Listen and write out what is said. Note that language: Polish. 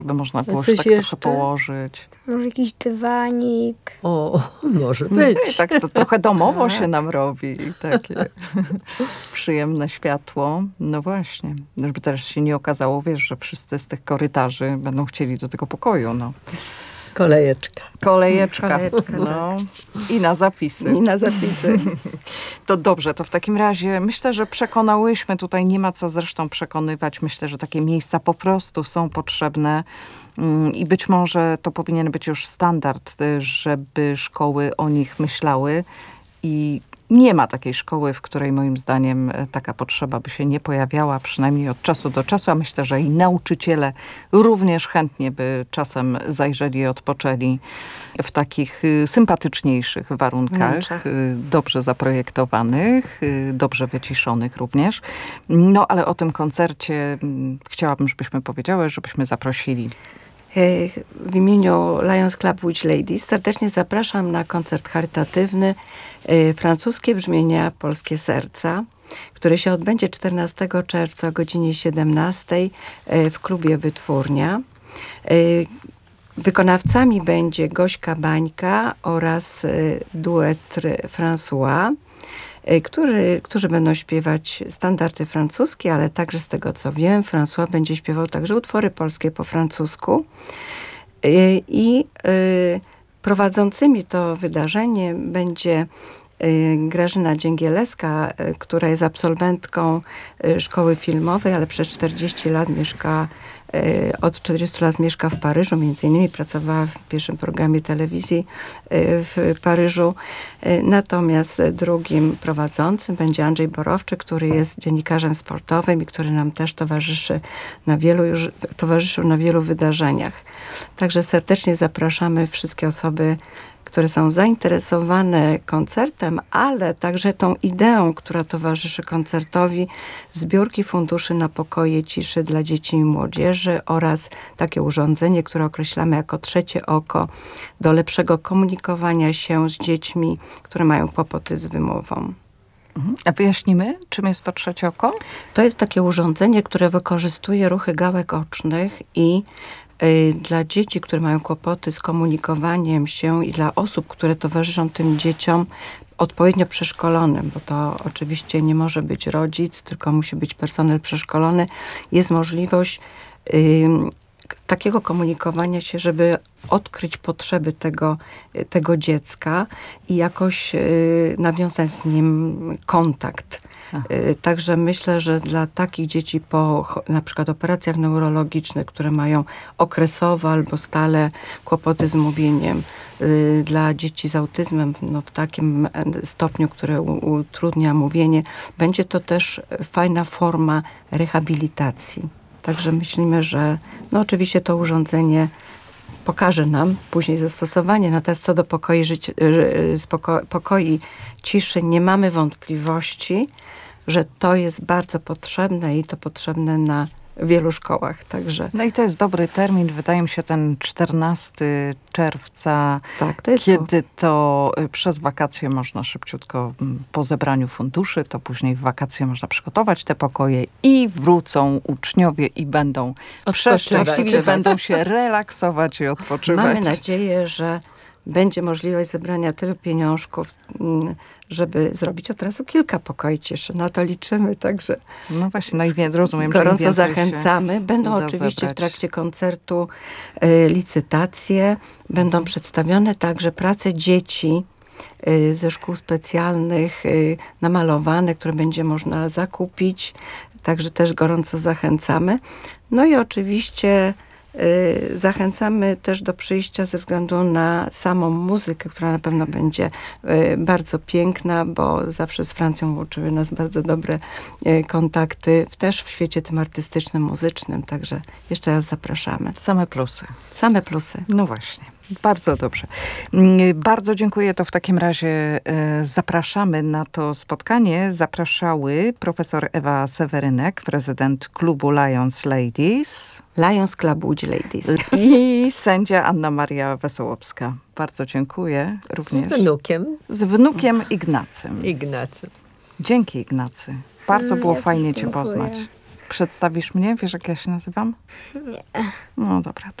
by można było A się coś tak jeszcze? trochę położyć. Może jakiś dywanik. O, może być. I tak to trochę domowo się nam robi. I takie przyjemne światło. No właśnie. Żeby też się nie okazało, wiesz, że wszyscy z tych korytarzy będą chcieli do tego pokoju. No. Kolejeczka. Kolejeczka. Kolejeczka, No. I na zapisy. I na zapisy. To dobrze, to w takim razie myślę, że przekonałyśmy, tutaj nie ma co zresztą przekonywać. Myślę, że takie miejsca po prostu są potrzebne i być może to powinien być już standard, żeby szkoły o nich myślały i nie ma takiej szkoły, w której moim zdaniem taka potrzeba by się nie pojawiała, przynajmniej od czasu do czasu, a myślę, że i nauczyciele również chętnie by czasem zajrzeli i odpoczęli w takich sympatyczniejszych warunkach, Wnętrzach. dobrze zaprojektowanych, dobrze wyciszonych również. No ale o tym koncercie chciałabym, żebyśmy powiedziały, żebyśmy zaprosili. W imieniu Lions Club Witch Ladies serdecznie zapraszam na koncert charytatywny Francuskie brzmienia, polskie serca, który się odbędzie 14 czerwca o godzinie 17 w klubie Wytwórnia. Wykonawcami będzie Gośka Bańka oraz duet François, którzy będą śpiewać standardy francuskie, ale także z tego co wiem, François będzie śpiewał także utwory polskie po francusku. I prowadzącymi to wydarzenie będzie Grażyna Dzięgielewska, która jest absolwentką szkoły filmowej, ale przez 40 lat mieszka, od 40 lat mieszka w Paryżu. Między innymi pracowała w pierwszym programie telewizji w Paryżu. Natomiast drugim prowadzącym będzie Andrzej Borowczyk, który jest dziennikarzem sportowym i który nam też towarzyszył na wielu wydarzeniach. Także serdecznie zapraszamy wszystkie osoby, które są zainteresowane koncertem, ale także tą ideą, która towarzyszy koncertowi, zbiórki funduszy na pokoje ciszy dla dzieci i młodzieży oraz takie urządzenie, które określamy jako trzecie oko do lepszego komunikowania się z dziećmi, które mają kłopoty z wymową. A wyjaśnimy, czym jest to trzecie oko? To jest takie urządzenie, które wykorzystuje ruchy gałek ocznych i dla dzieci, które mają kłopoty z komunikowaniem się i dla osób, które towarzyszą tym dzieciom odpowiednio przeszkolonym, bo to oczywiście nie może być rodzic, tylko musi być personel przeszkolony, jest możliwość takiego komunikowania się, żeby odkryć potrzeby tego dziecka i jakoś nawiązać z nim kontakt. Także myślę, że dla takich dzieci po na przykład operacjach neurologicznych, które mają okresowe albo stale kłopoty z mówieniem, dla dzieci z autyzmem w takim stopniu, które utrudnia mówienie, będzie to też fajna forma rehabilitacji. Także myślimy, że oczywiście to urządzenie pokaże nam później zastosowanie. Natomiast co do pokoi ciszy, nie mamy wątpliwości, że to jest bardzo potrzebne i to potrzebne na wielu szkołach. Także. No i to jest dobry termin. Wydaje mi się ten 14 czerwca, tak, to jest kiedy to przez wakacje można szybciutko po zebraniu funduszy, to później w wakacje można przygotować te pokoje i wrócą uczniowie i będą przeszczęśliwi, będą się relaksować i odpoczywać. Mamy nadzieję, że będzie możliwość zebrania tylu pieniążków, żeby zrobić od razu kilka pokoi ciszy. Na to liczymy, także no właśnie, rozumiem, gorąco że zachęcamy. Będą oczywiście w trakcie koncertu licytacje, będą przedstawione także prace dzieci ze szkół specjalnych, namalowane, które będzie można zakupić. Także też gorąco zachęcamy. No i oczywiście zachęcamy też do przyjścia ze względu na samą muzykę, która na pewno będzie bardzo piękna, bo zawsze z Francją łączyły nas bardzo dobre kontakty, też w świecie tym artystycznym, muzycznym. Także jeszcze raz zapraszamy. Same plusy. Same plusy. No właśnie. Bardzo dobrze. Bardzo dziękuję. To w takim razie zapraszamy na to spotkanie. Zapraszały profesor Ewa Sewerynek, prezydent klubu Lions Ladies. Lions Club Witch Ladies. I sędzia Anna Maria Wesołowska. Bardzo dziękuję również. Z wnukiem. Z wnukiem Ignacym. Ignacy. Dzięki, Ignacy. Bardzo było fajnie cię dziękuję. poznać. Przedstawisz mnie? Wiesz, jak ja się nazywam? Nie. No dobra,